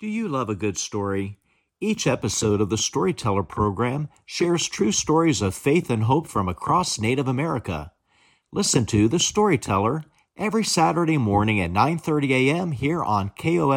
Do you love a good story? Each episode of the Storyteller program shares true stories of faith and hope from across Native America. Listen to The Storyteller every Saturday morning at 9:30 a.m. here on KOS